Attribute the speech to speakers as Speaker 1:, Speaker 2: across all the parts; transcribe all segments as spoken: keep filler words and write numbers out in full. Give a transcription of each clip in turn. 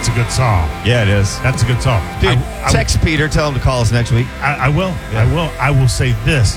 Speaker 1: That's a good song.
Speaker 2: Yeah, it is.
Speaker 1: That's a good song.
Speaker 2: Dude,
Speaker 1: I, I,
Speaker 2: text Peter. Tell him to call us next week.
Speaker 1: I, I will. Yeah. I will. I will say this.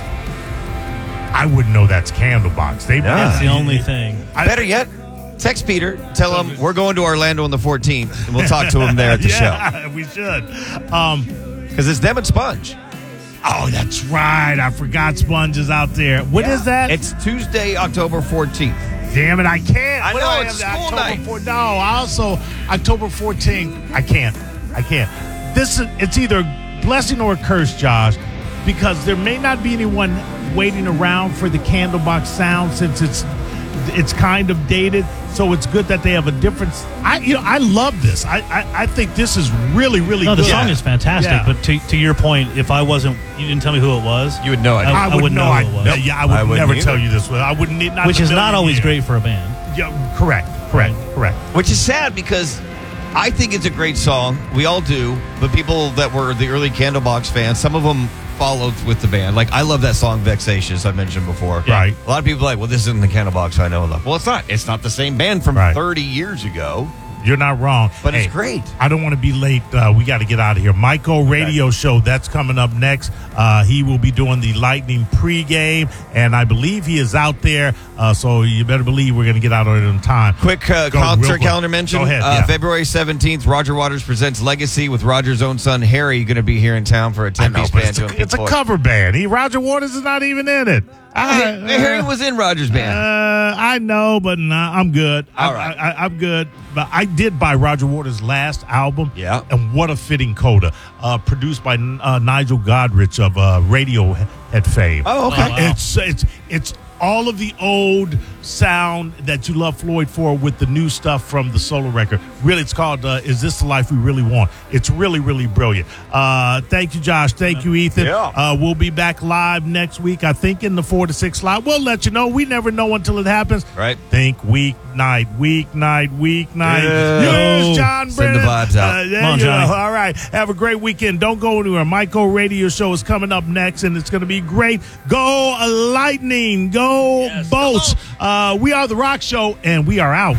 Speaker 1: I wouldn't know that's Candlebox. They,
Speaker 2: yeah.
Speaker 3: That's the only thing.
Speaker 2: I, Better yet, text Peter. Tell him we're going to Orlando on the fourteenth, and we'll talk to him there at the
Speaker 1: yeah,
Speaker 2: show.
Speaker 1: we should. Um,
Speaker 2: Because it's them and Sponge.
Speaker 1: Oh, that's right. I forgot Sponge is out there. What
Speaker 2: yeah.
Speaker 1: is that?
Speaker 2: It's Tuesday, October fourteenth.
Speaker 1: Damn it, I can't.
Speaker 2: I
Speaker 1: what
Speaker 2: know,
Speaker 1: I
Speaker 2: it's
Speaker 1: have?
Speaker 2: school
Speaker 1: October
Speaker 2: night.
Speaker 1: four, no, I also, October fourteenth, I can't. I can't. This is, it's either a blessing or a curse, Josh, because there may not be anyone waiting around for the Candlebox sound since it's it's kind of dated. So it's good that they have a difference. I you know I love this. I I, I think this is really really
Speaker 3: no,
Speaker 1: good.
Speaker 3: the song is fantastic.
Speaker 1: Yeah.
Speaker 3: But to, to your point, if I wasn't, you didn't tell me who it was.
Speaker 2: You would know it.
Speaker 3: I,
Speaker 1: I,
Speaker 3: I
Speaker 1: would
Speaker 3: wouldn't
Speaker 1: know.
Speaker 3: know
Speaker 1: I,
Speaker 3: who it was.
Speaker 1: Yeah, I would
Speaker 2: I wouldn't
Speaker 1: never
Speaker 2: either.
Speaker 1: tell you this. I wouldn't need not
Speaker 3: Which
Speaker 1: in a
Speaker 3: is not
Speaker 1: million
Speaker 3: always
Speaker 1: years.
Speaker 3: great for a band.
Speaker 1: Yeah, correct, correct, correct.
Speaker 2: Which is sad because I think it's a great song. We all do. But people that were the early Candlebox fans, some of them followed with the band. Like, I love that song Vexatious I mentioned before.
Speaker 1: Right.
Speaker 2: A lot of people are like, well, this isn't the Candlebox I know and love. Well, it's not. It's not the same band from
Speaker 1: Right.
Speaker 2: thirty years ago.
Speaker 1: You're not wrong.
Speaker 2: But
Speaker 1: Hey,
Speaker 2: it's great.
Speaker 1: I don't want to be late. Uh, we got to get out of here. Michael Radio Show, that's coming up next. Uh, he will be doing the Lightning pregame, and I believe he is out there. Uh, so you better believe we're going to get out of it in time.
Speaker 2: Quick uh,
Speaker 1: Go real
Speaker 2: concert
Speaker 1: quick.
Speaker 2: calendar mention.
Speaker 1: Go ahead,
Speaker 2: Uh,
Speaker 1: yeah.
Speaker 2: February seventeenth, Roger Waters presents Legacy with Roger's own son, Harry, going to be here in town for a
Speaker 1: I know,
Speaker 2: ten-piece
Speaker 1: but
Speaker 2: band.
Speaker 1: it's, a,
Speaker 2: doing Pink
Speaker 1: it's a
Speaker 2: Floyd.
Speaker 1: cover band. He, Roger Waters is not even in it. I,
Speaker 2: Uh, Harry was in Roger's band.
Speaker 1: Uh, I know, but nah, I'm good.
Speaker 2: All
Speaker 1: I,
Speaker 2: right.
Speaker 1: I, I, I'm good. But I did buy Roger Waters' last album.
Speaker 2: Yeah.
Speaker 1: And what a fitting coda. Uh, produced by uh, Nigel Godrich of uh, Radiohead fame.
Speaker 2: Oh, okay.
Speaker 1: Uh, it's it's it's all of the old sound that you love Floyd for with the new stuff from the solo record. Really, it's called uh, Is This the Life We Really Want? It's really, really brilliant. Uh, thank you, Josh. Thank you, Ethan.
Speaker 2: Yeah.
Speaker 1: Uh, we'll be back live next week, I think, in the four to six slot. We'll let you know. We never know until it happens.
Speaker 2: Right.
Speaker 1: Think weeknight, weeknight, weeknight.
Speaker 2: Yeah.
Speaker 1: Yes, John
Speaker 2: Send the
Speaker 1: Brennan.
Speaker 2: vibes out.
Speaker 1: Uh, there
Speaker 3: Come on,
Speaker 1: you go.
Speaker 3: Johnny.
Speaker 1: All right. Have a great weekend. Don't go anywhere. Michael Radio Show is coming up next, and it's going to be great. Go Lightning. Go
Speaker 3: Yes,
Speaker 1: Bolts. Uh, we are The Rock Show, and we are out.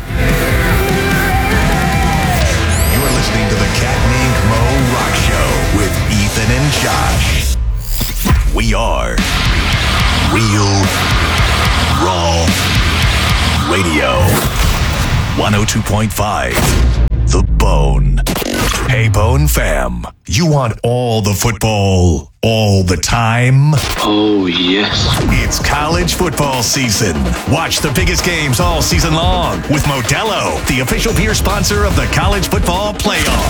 Speaker 4: You're listening to the Cat Named Mo Rock Show with Ethan and Josh. We are Real Raw Radio. one oh two point five The Bone. Hey, Bone fam. You want all the football all the time?
Speaker 5: Oh, yes.
Speaker 4: It's college football season. Watch the biggest games all season long with Modelo, the official beer sponsor of the College Football Playoff.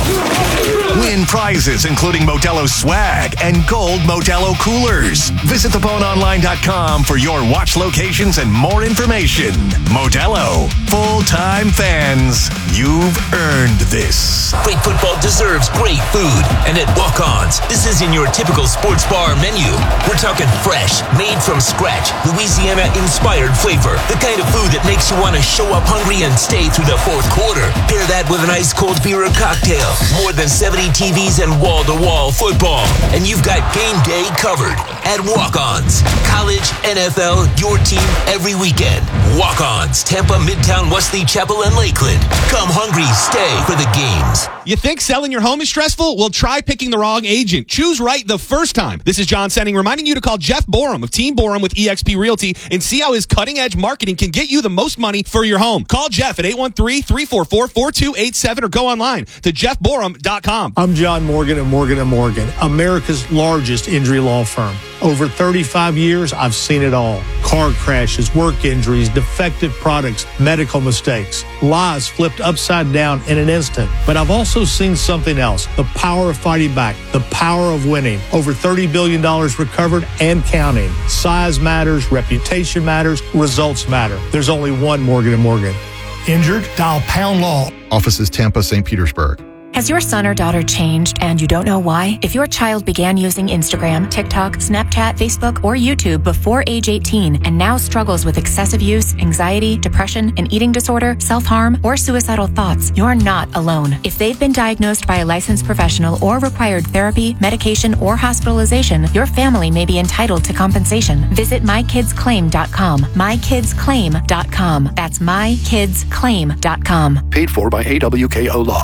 Speaker 4: Win prizes including Modelo swag and gold Modelo coolers. Visit the bone online dot com for your watch locations and more information. Modelo, full-time fans, you've earned this.
Speaker 6: Great football deserves great food. And at Walk-Ons, this isn't your typical sports bar menu. We're talking fresh, made from scratch, Louisiana-inspired flavor. The kind of food that makes you want to show up hungry and stay through the fourth quarter. Pair that with an ice-cold beer or cocktail. More than seventy T Vs and wall-to-wall football. And you've got game day covered. At Walk-Ons, college, N F L, your team every weekend. Walk-Ons, Tampa, Midtown, Wesley Chapel, and Lakeland. Come hungry, stay for the games.
Speaker 7: You think selling your home is stressful? Well, try picking the wrong agent. Choose right the first time. This is John Senning reminding you to call Jeff Borum of Team Borum with E X P Realty and see how his cutting-edge marketing can get you the most money for your home. Call Jeff at eight one three, three four four, four two eight seven or go online to jeff borum dot com.
Speaker 8: I'm John Morgan of Morgan and Morgan, America's largest injury law firm. Over thirty-five years, I've seen it all. Car crashes, work injuries, defective products, medical mistakes, lives flipped upside down in an instant. But I've also seen something else, the power of fighting back, the power of winning. Over thirty billion dollars recovered and counting. Size matters, reputation matters, results matter. There's only one Morgan and Morgan. Injured? Dial Pound Law.
Speaker 9: Offices Tampa, Saint Petersburg.
Speaker 10: Has your son or daughter changed and you don't know why? If your child began using Instagram, TikTok, Snapchat, Facebook, or YouTube before age eighteen and now struggles with excessive use, anxiety, depression, an eating disorder, self-harm, or suicidal thoughts, you're not alone. If they've been diagnosed by a licensed professional or required therapy, medication, or hospitalization, your family may be entitled to compensation. Visit my kids claim dot com. my kids claim dot com. That's my kids claim dot com.
Speaker 4: Paid for by A W K O Law.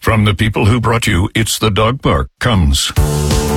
Speaker 5: From the people who brought you It's the Dog Park comes